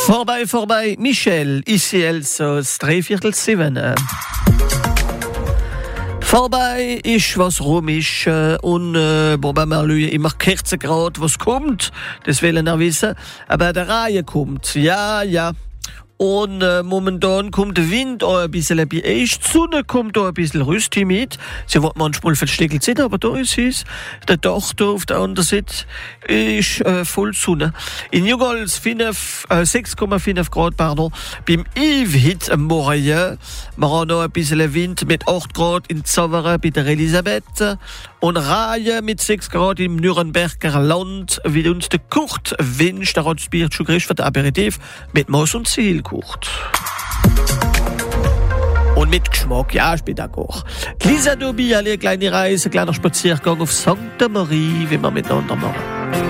Vorbei, Michel, ici Elsass, 6:45. Vorbei ist, was rum ist, und, wir schauen immer Kerzengrad, was kommt, das wollen wir wissen, aber der Reihe kommt, ja. Und momentan kommt der Wind auch ein bisschen bei euch. Die Sonne kommt auch ein bisschen rüstig mit. Sie wird manchmal versteckelt sein, aber da ist es. Der Dach da auf der anderen Seite ist voll Sonne. In Jugals 6,5 Grad, pardon. Beim Yves am Morgen. Wir haben noch ein bisschen Wind mit 8 Grad in Zavere bei der Elisabeth. Und Reihe mit 6 Grad im Nürnberger Land, wie uns der Kurt wünscht. Der hat das Bier schon gekriegt für den Aperitif mit Maus und Zielkurt. Und mit Geschmack, ja, ich bin d'accord. Lisa Dobi, eine kleine Reise, ein kleiner Spaziergang auf St. Marie, wie wir miteinander machen.